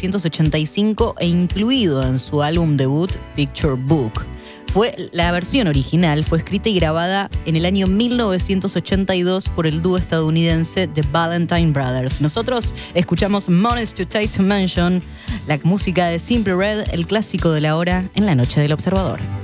1985 e incluido en su álbum debut Picture Book. La versión original fue escrita y grabada en el año 1982 por el dúo estadounidense The Valentine Brothers. Nosotros escuchamos Money's Too Tight to Mention, la música de Simply Red, el clásico de la hora en la noche del Observador.